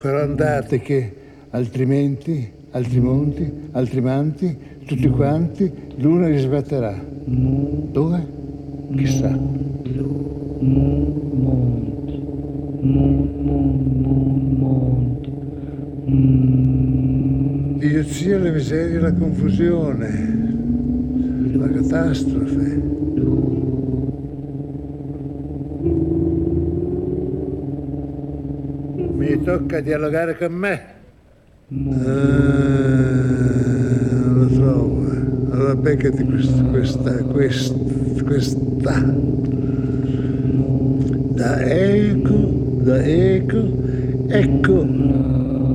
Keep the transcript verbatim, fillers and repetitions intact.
Però andate che altrimenti, altri monti, altri manti, tutti quanti, l'una li sbatterà. Dove? Chissà. L'idiozia, la miseria, la confusione, la catastrofe. Mi tocca dialogare con me. Ah, non lo trovo. Allora beccati questa, questa, questa, questa. Da eco, da eco, ecco.